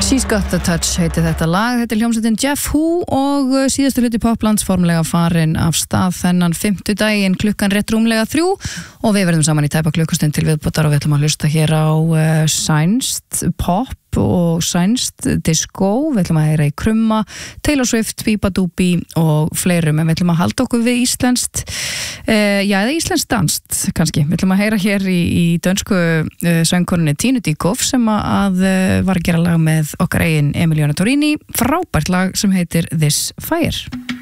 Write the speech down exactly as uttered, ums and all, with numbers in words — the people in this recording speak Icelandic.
She's Got The Touch heitir þetta lag, þetta er hljómsveitin Jeff Who og síðastu hluti Poplands formlega farin af stað þennan fimmtudaginn klukkan rétt rúmlega þrjú og við verðum saman í tæpa klukkustund til viðbótar og við ætlum að hlusta hér á uh, sænskt pop og sænskt disco, við ætlum að heyra í Krumma, Taylor Swift, Biba Dubi og fleirum, en við ætlum að halda okkur við íslenskt, uh, já eða íslenskt danst kannski, við ætlum að heyra hér í, í dönsku uh, söngkonunni Tine Dykhoff sem að uh, var að gera lag með okkar eigin Emiliana Torrini, frábært lag sem heitir This Fire.